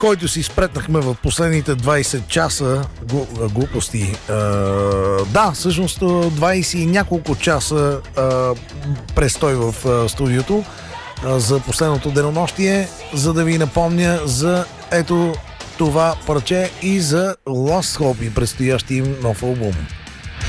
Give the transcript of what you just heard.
който си спретнахме в последните 20 часа глупости. Да, всъщност 20 и няколко часа престой в студиото за последното денонощие, за да ви напомня за ето това парче и за Lost Hope и предстоящи им нов албум.